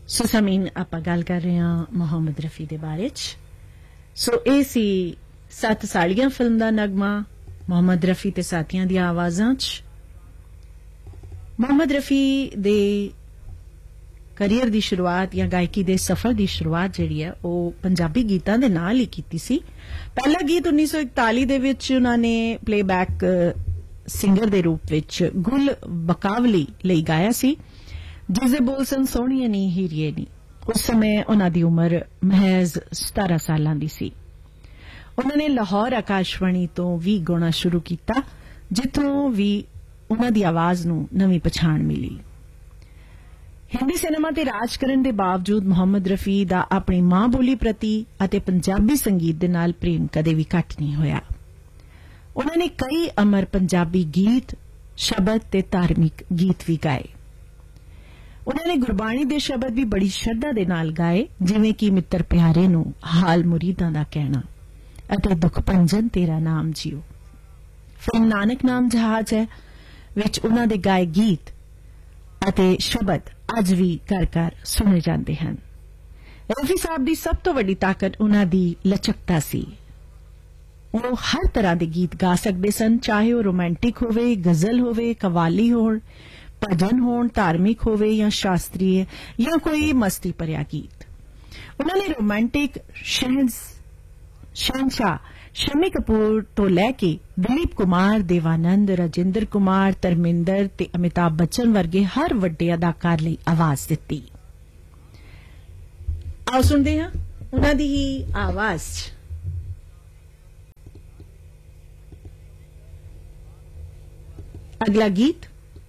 ਸੋ ਸਮੀਨ ਆਪਾਂ ਗੱਲ ਕਰ ਰਹੇ ਹਾਂ ਮੁਹੰਮਦ ਰਫੀ ਦੇ ਬਾਰੇ ਚ। ਸੋ ਇਹ ਸੀ 7 ਸਾਲੀਆਂ ਫਿਲਮ ਦਾ ਨਗਮਾ ਮੁਹੰਮਦ ਰਫੀ ਤੇ ਸਾਥੀਆਂ ਦੀਆਂ ਆਵਾਜ਼ਾਂ ਚ। ਮੁਹੰਮਦ ਰਫੀ ਦੇ ਕਰੀਅਰ ਦੀ ਸ਼ੁਰੂਆਤ ਜਾਂ ਗਾਇਕੀ ਦੇ ਸਫ਼ਰ ਦੀ ਸ਼ੁਰੂਆਤ ਜਿਹੜੀ ਹੈ ਉਹ ਪੰਜਾਬੀ ਗੀਤਾਂ ਦੇ ਨਾਲ ਹੀ ਕੀਤੀ ਸੀ। ਪਹਿਲਾ ਗੀਤ 1941 ਦੇ ਵਿੱਚ ਉਹਨਾਂ ਨੇ ਪਲੇਬੈਕ ਸਿੰਗਰ ਦੇ ਰੂਪ ਵਿੱਚ ਗੁਲ ਬਕਾਵਲੀ ਲਈ ਗਾਇਆ ਸੀ, ਜਿਸ ਦੇ ਬੋਲ ਸਨ ਸੋਹਣੀਏ ਨੀ ਹੀਰੀਏ ਨੀ। ਉਸ ਸਮੇਂ ਉਹਨਾਂ ਦੀ ਉਮਰ ਮਹਿਜ਼ 17 ਸਾਲਾਂ ਦੀ ਸੀ। ਉਹਨਾਂ ਨੇ ਲਾਹੌਰ ਆਕਾਸ਼ਵਾਣੀ ਤੋਂ ਵੀ ਗਾਉਣਾ ਸ਼ੁਰੂ ਕੀਤਾ, ਜਿੱਥੋਂ ਵੀ ਉਹਨਾਂ ਦੀ ਆਵਾਜ਼ ਨੂੰ ਨਵੀਂ ਪਛਾਣ ਮਿਲੀ। ਹਿੰਦੀ ਸਿਨੇਮਾ ਤੇ ਰਾਜ ਕਰਨ ਦੇ ਬਾਵਜੂਦ ਮੁਹੰਮਦ ਰਫੀ ਦਾ ਆਪਣੀ ਮਾਂ ਬੋਲੀ ਪ੍ਰਤੀ ਅਤੇ ਪੰਜਾਬੀ ਸੰਗੀਤ ਦੇ ਨਾਲ ਪ੍ਰੇਮ ਕਦੇ ਵੀ ਘੱਟ ਨਹੀਂ ਹੋਇਆ। ਉਹਨਾਂ ਨੇ ਕਈ ਅਮਰ ਪੰਜਾਬੀ ਗੀਤ, ਸ਼ਬਦ ਤੇ ਧਾਰਮਿਕ ਗੀਤ ਵੀ ਗਾਏ। ਉਹਨਾਂ ਨੇ ਗੁਰਬਾਣੀ ਦੇ ਸ਼ਬਦ ਵੀ ਬੜੀ ਸ਼ਰਧਾ ਦੇ ਨਾਲ ਗਾਏ, ਜਿਵੇਂ ਕਿ ਮਿੱਤਰ ਪਿਆਰੇ ਨੂੰ ਹਾਲ ਮੁਰੀਦਾਂ ਦਾ ਕਹਿਣਾ ਅਤੇ ਦੁੱਖ ਭੰਜਨ ਤੇਰਾ ਨਾਮ ਜੀਓ। ਫਿਲਮ ਨਾਨਕ ਨਾਮ ਜਹਾਜ਼ ਹੈ ਵਿੱਚ ਉਹਨਾਂ ਦੇ ਗਾਏ ਗੀਤ ਅਤੇ ਸ਼ਬਦ ਅੱਜ ਵੀ ਘਰ ਘਰ ਸੁਣੇ ਜਾਂਦੇ ਹਨ। ਰਫੀ ਸਾਹਿਬ ਦੀ ਸਭ ਤੋਂ ਵੱਡੀ ਤਾਕਤ ਉਹਨਾਂ ਦੀ ਲਚਕਤਾ ਸੀ। ਉਹ ਹਰ ਤਰ੍ਹਾਂ ਦੇ ਗੀਤ ਗਾ ਸਕਦੇ ਸਨ, ਚਾਹੇ ਉਹ ਰੋਮਾਂਟਿਕ ਹੋਵੇ, ਗਜ਼ਲ ਹੋਵੇ, ਕਵਾਲੀ ਹੋਣ, ਭਜਨ ਹੋਣ, ਧਾਰਮਿਕ ਹੋਵੇ ਜਾਂ ਸ਼ਾਸਤਰੀय ਜਾਂ ਕੋਈ ਮਸਤੀ ਭਰਿਆ ਗੀਤ। ਉਹਨਾਂ ਨੇ ਰੋਮਾਂਟਿਕ ਸ਼ਹਿਨशाह ਸ਼ਮੀ ਕਪੂਰ ਤੋਂ ਲੈ ਕੇ ਦਿਲੀਪ ਕੁਮਾਰ, ਦੇਵਾਨੰਦ, ਰਾਜਿੰਦਰ ਕੁਮਾਰ, ਧਰਮਿੰਦਰ ਤੇ ਅਮਿਤਾਭ ਬੱਚਨ ਵਰਗੇ ਹਰ ਵੱਡੇ ਅਦਾਕਾਰ ਲਈ ਆਵਾਜ਼ ਦਿੱਤੀ। ਆਓ ਸੁਣਦੇ ਹਾਂ ਉਹਨਾਂ ਦੀ ਹੀ ਆਵਾਜ਼ 'ਚ ਅਗਲਾ ਗੀਤ,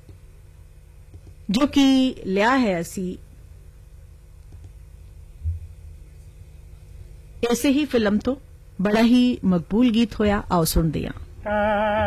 ਜੋ ਕਿ ਲਿਆ ਹੈ ਅਸੀਂ ਇਸੇ ਹੀ ਫਿਲਮ ਤੋਂ। ਬੜਾ ਹੀ ਮਕਬੂਲ ਗੀਤ ਹੋਇਆ। ਆਓ ਸੁਣਦੇ ਹਾਂ।